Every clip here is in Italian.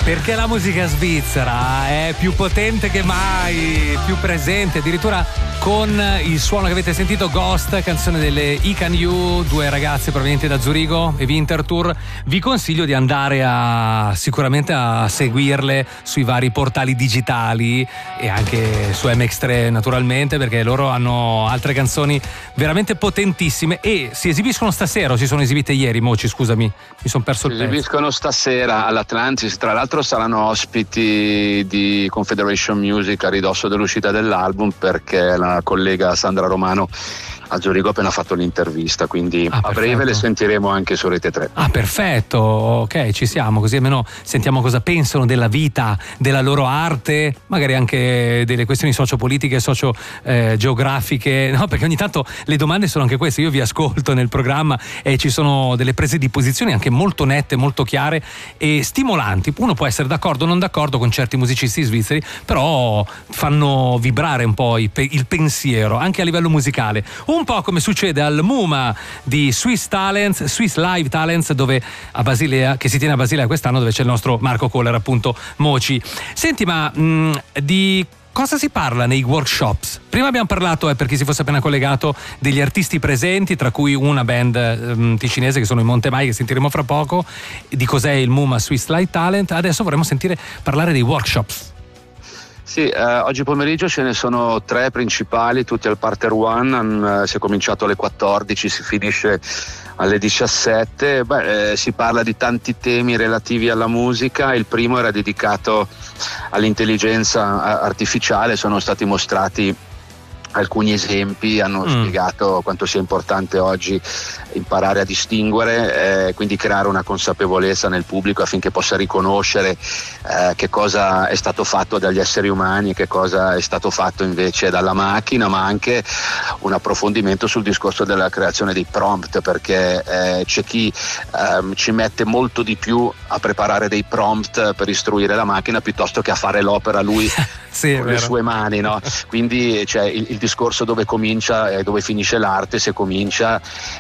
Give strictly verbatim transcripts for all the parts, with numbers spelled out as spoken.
Perché la musica svizzera è più potente che mai, più presente, addirittura con il suono che avete sentito, Ghost, canzone delle I Can You, due ragazze provenienti da Zurigo e Winterthur. Vi consiglio di andare a sicuramente a seguirle sui vari portali digitali e anche su M X tre naturalmente, perché loro hanno altre canzoni veramente potentissime e si esibiscono stasera o si sono esibite ieri, Moci, scusami, mi sono perso il si pezzo. Si esibiscono stasera all'Atlantis, tra l'altro saranno ospiti di Confederation Music a ridosso dell'uscita dell'album, perché la collega Sandra Romano a Zurigo ha appena fatto l'intervista, quindi ah, a breve perfetto. le sentiremo anche su Rete tre. Ah, perfetto, ok, ci siamo, così almeno sentiamo cosa pensano della vita, della loro arte, magari anche delle questioni sociopolitiche, socio-geografiche, eh, no? Perché ogni tanto le domande sono anche queste. Io vi ascolto nel programma e ci sono delle prese di posizione anche molto nette, molto chiare e stimolanti. Uno può essere d'accordo o non d'accordo con certi musicisti svizzeri, però fanno vibrare un po' il pensiero, anche a livello musicale. Un po' come succede al MUMA di Swiss Talents, Swiss Live Talents, dove a Basilea, che si tiene a Basilea quest'anno, dove c'è il nostro Marco Kohler, appunto, Moci. Senti, ma mh, di cosa si parla nei workshops? Prima abbiamo parlato, eh, per chi si fosse appena collegato, degli artisti presenti, tra cui una band um, ticinese che sono i Montemai, che sentiremo fra poco, di cos'è il MUMA Swiss Live Talent. Adesso vorremmo sentire parlare dei workshops. Sì, eh, oggi pomeriggio ce ne sono tre principali, tutti al Parter One. Eh, si è cominciato alle quattordici, si finisce alle diciassette. Beh, eh, si parla di tanti temi relativi alla musica. Il primo era dedicato all'intelligenza artificiale, sono stati mostrati alcuni esempi, hanno mm. spiegato quanto sia importante oggi imparare a distinguere, eh, quindi creare una consapevolezza nel pubblico affinché possa riconoscere eh, che cosa è stato fatto dagli esseri umani e che cosa è stato fatto invece dalla macchina, ma anche un approfondimento sul discorso della creazione dei prompt, perché eh, c'è chi eh, ci mette molto di più a preparare dei prompt per istruire la macchina piuttosto che a fare l'opera lui sì, con le sue mani, no? Quindi c'è il, il discorso dove comincia e dove finisce l'arte, se comincia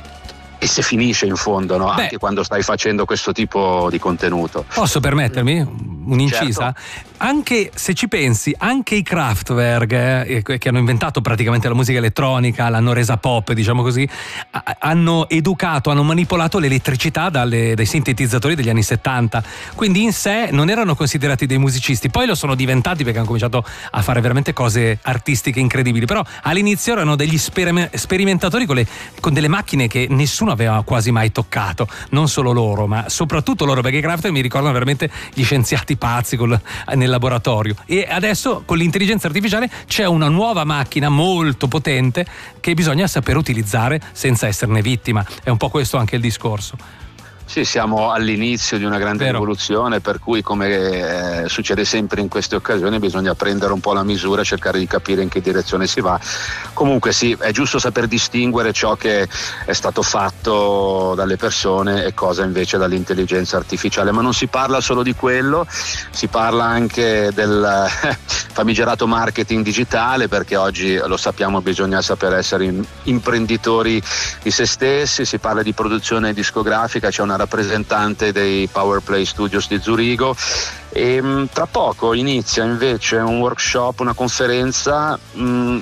e se finisce in fondo, no? Anche quando stai facendo questo tipo di contenuto. Posso permettermi un'incisa? Certo. Anche se ci pensi, anche i Kraftwerk, eh, che hanno inventato praticamente la musica elettronica, l'hanno resa pop, diciamo così, a- hanno educato, hanno manipolato l'elettricità dalle, dai sintetizzatori degli anni settanta, quindi in sé non erano considerati dei musicisti, poi lo sono diventati perché hanno cominciato a fare veramente cose artistiche incredibili, però all'inizio erano degli sper- sperimentatori con, le, con delle macchine che nessuno aveva quasi mai toccato, non solo loro, ma soprattutto loro, perché i Kraftwerk mi ricordano veramente gli scienziati pazzi col, nel laboratorio. E adesso con l'intelligenza artificiale c'è una nuova macchina molto potente che bisogna saper utilizzare senza esserne vittima. È un po' questo anche il discorso. Sì, siamo all'inizio di una grande Vero. rivoluzione, per cui, come eh, succede sempre in queste occasioni, bisogna prendere un po' la misura e cercare di capire in che direzione si va. Comunque sì, è giusto saper distinguere ciò che è stato fatto dalle persone e cosa invece dall'intelligenza artificiale, ma non si parla solo di quello, si parla anche del eh, famigerato marketing digitale, perché oggi, lo sappiamo, bisogna saper essere in, imprenditori di se stessi. Si parla di produzione discografica, c'è una rappresentante dei Powerplay Studios di Zurigo e mh, tra poco inizia invece un workshop, una conferenza mh,